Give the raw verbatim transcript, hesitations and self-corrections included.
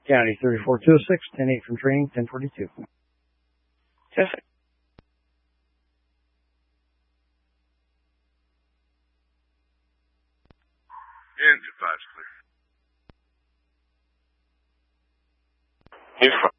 County, thirty-four two oh six, ten eight from training, ten forty-two. Testing. Engine five's clear. News